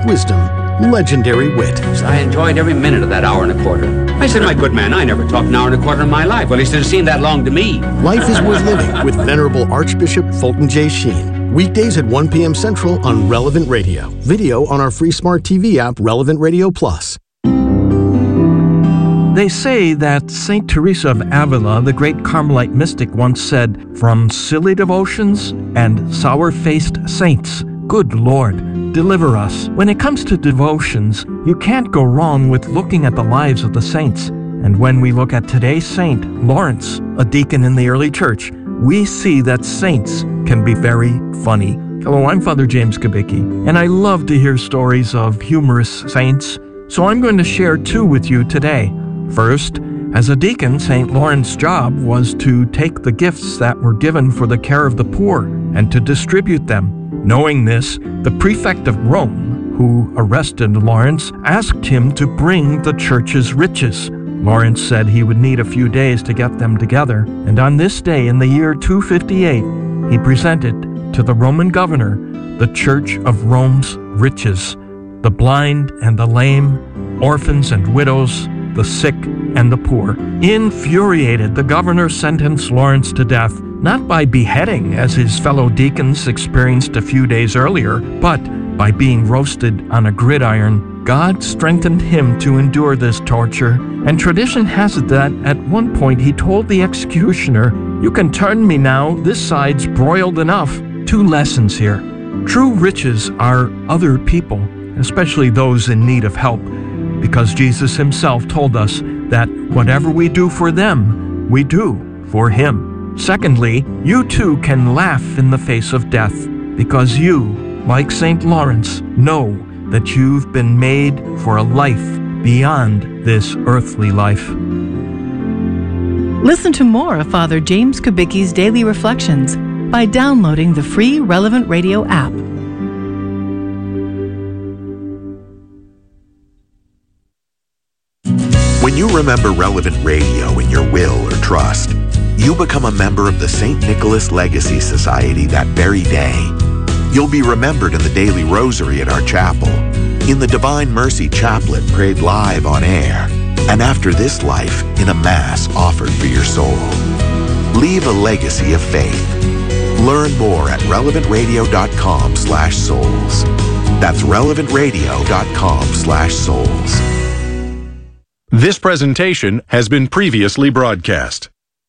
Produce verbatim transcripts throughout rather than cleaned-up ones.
wisdom, legendary wit. I enjoyed every minute of that hour and a quarter. I said, my good man, I never talked an hour and a quarter in my life. Well, he said, it seemed that long to me. Life is worth living with Venerable Archbishop Fulton J. Sheen. Weekdays at one p.m. Central on Relevant Radio. Video on our free smart T V app, Relevant Radio Plus. They say that Saint Teresa of Avila, the great Carmelite mystic, once said, "From silly devotions and sour-faced saints, good Lord, deliver us." When it comes to devotions, you can't go wrong with looking at the lives of the saints. And when we look at today's saint, Lawrence, a deacon in the early church, we see that saints can be very funny. Hello, I'm Father James Kubicki, and I love to hear stories of humorous saints, so I'm going to share two with you today. First, as a deacon, Saint Lawrence's job was to take the gifts that were given for the care of the poor and to distribute them. Knowing this, the prefect of Rome, who arrested Lawrence, asked him to bring the church's riches. Lawrence said he would need a few days to get them together, and on this day in the year two fifty-eight, he presented to the Roman governor the Church of Rome's riches, the blind and the lame, orphans and widows, the sick and the poor. Infuriated, the governor sentenced Lawrence to death, not by beheading as his fellow deacons experienced a few days earlier, but by being roasted on a gridiron. God strengthened him to endure this torture, and tradition has it that at one point he told the executioner, "You can turn me now, this side's broiled enough." Two lessons here. True riches are other people, especially those in need of help, because Jesus himself told us that whatever we do for them, we do for him. Secondly, you too can laugh in the face of death, because you, like Saint Lawrence, know that you've been made for a life beyond this earthly life. Listen to more of Father James Kubicki's Daily Reflections by downloading the free Relevant Radio app. When you remember Relevant Radio in your will or trust, you become a member of the Saint Nicholas Legacy Society that very day. You'll be remembered in the daily rosary at our chapel, in the Divine Mercy Chaplet prayed live on air, and after this life in a Mass offered for your soul. Leave a legacy of faith. Learn more at relevantradio.com slash souls. That's relevantradio.com slash souls. This presentation has been previously broadcast.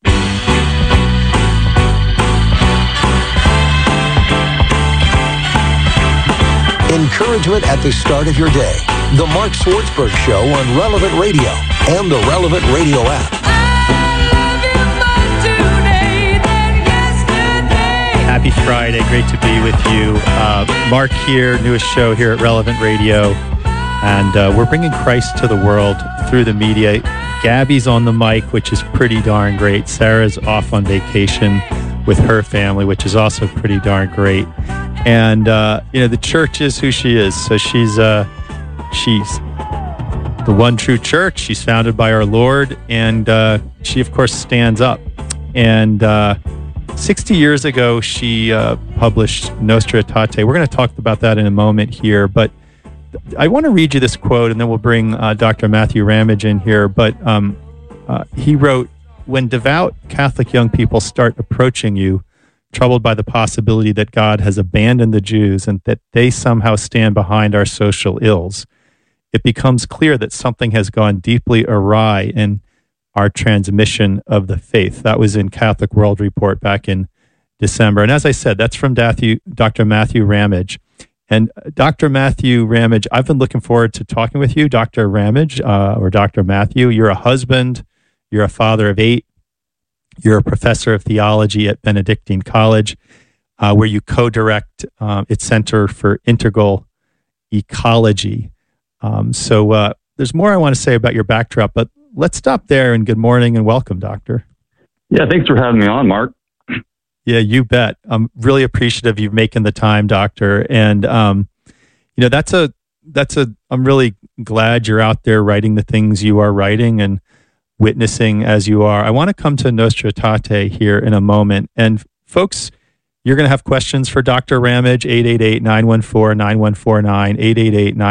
Encouragement at the start of your day. The Mark Swartzberg Show on Relevant Radio and the Relevant Radio app. Happy Friday. Great to be with you. Uh, Mark here, newest show here at Relevant Radio. And uh, we're bringing Christ to the world through the media. Gabby's on the mic, which is pretty darn great. Sarah's off on vacation with her family, which is also pretty darn great. And, uh, you know, the church is who she is. So she's uh, she's the one true church. She's founded by our Lord. And uh, she, of course, stands up. And uh, sixty years ago, she uh, published Nostra Aetate. We're going to talk about that in a moment here. But I want to read you this quote, and then we'll bring uh, Doctor Matthew Ramage in here. But um, uh, he wrote, "When devout Catholic young people start approaching you, troubled by the possibility that God has abandoned the Jews and that they somehow stand behind our social ills, it becomes clear that something has gone deeply awry in our transmission of the faith." That was in Catholic World Report back in December. And as I said, that's from Doctor Matthew Ramage. And Doctor Matthew Ramage, I've been looking forward to talking with you, Doctor Ramage, uh, or Doctor Matthew. You're a husband. You're a father of eight. You're a professor of theology at Benedictine College, uh, where you co-direct um, its Center for Integral Ecology. Um, so uh, there's more I want to say about your backdrop, but let's stop there. And good morning and welcome, Doctor. Yeah, thanks for having me on, Mark. Yeah, you bet. I'm really appreciative of you making the time, Doctor. And, um, you know, that's a, that's a, I'm really glad you're out there writing the things you are writing and witnessing as you are. I want to come to Nostra Aetate here in a moment. And folks, You're going to have questions for Doctor Ramage, eight eight eight, nine one four, nine one four nine, eight eight eight,